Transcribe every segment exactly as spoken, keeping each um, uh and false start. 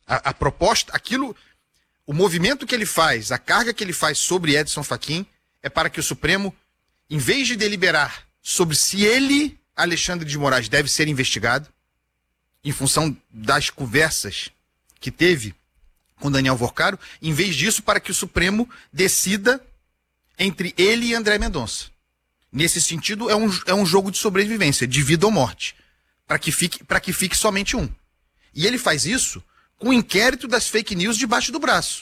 A, a proposta, aquilo, o movimento que ele faz, a carga que ele faz sobre Edson Fachin é para que o Supremo, em vez de deliberar sobre se ele, Alexandre de Moraes, deve ser investigado, em função das conversas que teve com Daniel Vorcaro, em vez disso, para que o Supremo decida entre ele e André Mendonça. Nesse sentido, é um, é um jogo de sobrevivência, de vida ou morte, para que fique, para que fique somente um. E ele faz isso com o inquérito das fake news debaixo do braço,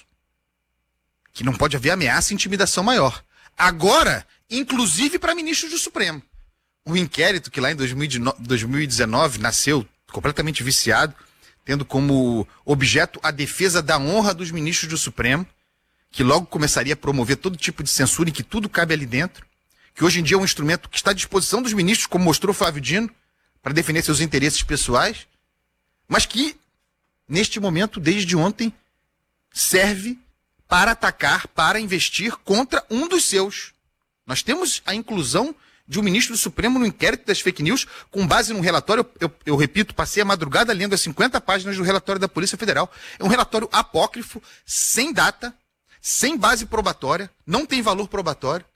que não pode haver ameaça e intimidação maior. Agora, inclusive para ministros do Supremo. O inquérito que lá em dois mil e dezenove nasceu completamente viciado, tendo como objeto a defesa da honra dos ministros do Supremo, que logo começaria a promover todo tipo de censura em que tudo cabe ali dentro, que hoje em dia é um instrumento que está à disposição dos ministros, como mostrou Flávio Dino, para defender seus interesses pessoais, mas que, neste momento, desde ontem, serve para atacar, para investir contra um dos seus. Nós temos a inclusão de um ministro do Supremo no inquérito das fake news, com base num relatório, eu, eu, eu repito, passei a madrugada lendo as cinquenta páginas do relatório da Polícia Federal. É um relatório apócrifo, sem data, sem base probatória, não tem valor probatório.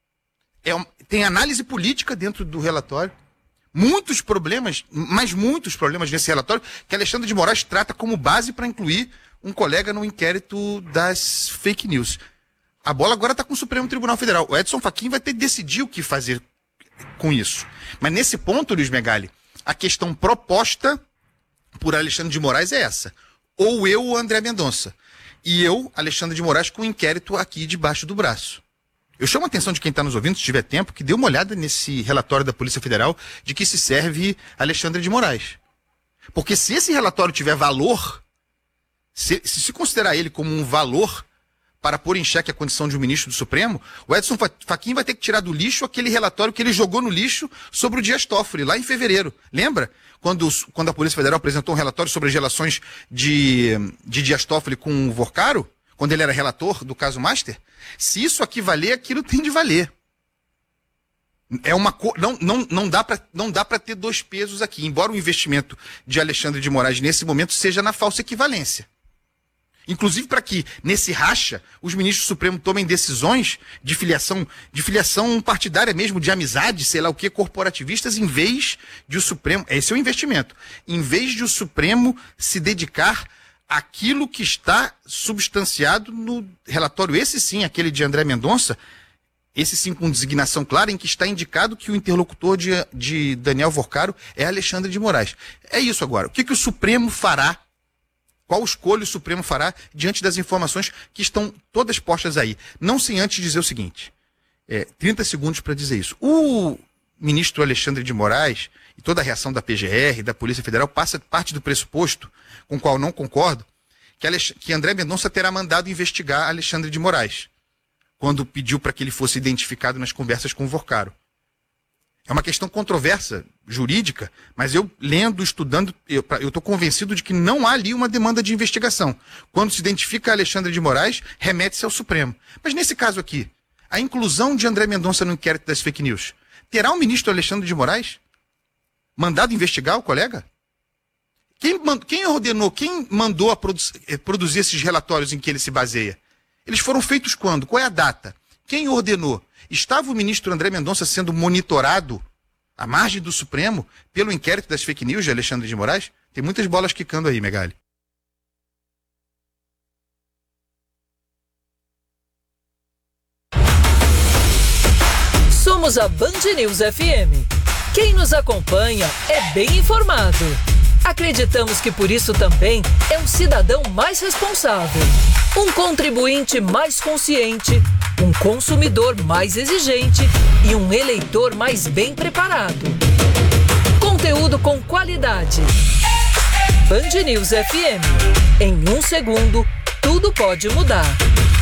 É um, tem análise política dentro do relatório. Muitos problemas, mas muitos problemas nesse relatório, que Alexandre de Moraes trata como base para incluir um colega no inquérito das fake news. A bola agora está com o Supremo Tribunal Federal. O Edson Fachin vai ter que decidir o que fazer com isso. Mas nesse ponto, Luiz Megali, a questão proposta por Alexandre de Moraes é essa. Ou eu ou André Mendonça. E eu, Alexandre de Moraes, com o inquérito aqui debaixo do braço. Eu chamo a atenção de quem está nos ouvindo, se tiver tempo, que dê uma olhada nesse relatório da Polícia Federal de que se serve Alexandre de Moraes. Porque se esse relatório tiver valor, se se, se considerar ele como um valor para pôr em xeque a condição de um ministro do Supremo, o Edson Fachin vai ter que tirar do lixo aquele relatório que ele jogou no lixo sobre o Dias Toffoli, lá em fevereiro. Lembra? Quando, quando a Polícia Federal apresentou um relatório sobre as relações de, de Dias Toffoli com o Vorcaro, quando ele era relator do caso Master? Se isso aqui valer, aquilo tem de valer. É uma co... não, não, não dá para não dá para ter dois pesos aqui, embora o investimento de Alexandre de Moraes nesse momento seja na falsa equivalência. Inclusive para que, nesse racha, os ministros do Supremo tomem decisões de filiação, de filiação partidária mesmo, de amizade, sei lá o que, corporativistas, em vez de o Supremo, esse é o investimento, em vez de o Supremo se dedicar àquilo que está substanciado no relatório, esse sim, aquele de André Mendonça, esse sim com designação clara, em que está indicado que o interlocutor de, de Daniel Vorcaro é Alexandre de Moraes. É isso agora. O que, que o Supremo fará? Qual escolha o Supremo fará diante das informações que estão todas postas aí? Não sem antes dizer o seguinte, é, trinta segundos para dizer isso. O ministro Alexandre de Moraes e toda a reação da P G R, da Polícia Federal, passa parte do pressuposto, com o qual não concordo, que, Alex... que André Mendonça terá mandado investigar Alexandre de Moraes, quando pediu para que ele fosse identificado nas conversas com o Vorcaro. É uma questão controversa, jurídica, mas eu lendo, estudando, eu estou convencido de que não há ali uma demanda de investigação. Quando se identifica Alexandre de Moraes, remete-se ao Supremo. Mas nesse caso aqui, a inclusão de André Mendonça no inquérito das fake news, terá o ministro Alexandre de Moraes mandado investigar o colega? Quem, quem ordenou, quem mandou a produ produzir esses relatórios em que ele se baseia? Eles foram feitos quando? Qual é a data? Quem ordenou? Estava o ministro André Mendonça sendo monitorado à margem do Supremo pelo inquérito das fake news de Alexandre de Moraes? Tem muitas bolas quicando aí, Megali. Somos a Band News F M. Quem nos acompanha é bem informado. Acreditamos que por isso também é um cidadão mais responsável, um contribuinte mais consciente, um consumidor mais exigente e um eleitor mais bem preparado. Conteúdo com qualidade. Band News F M. Em um segundo, tudo pode mudar.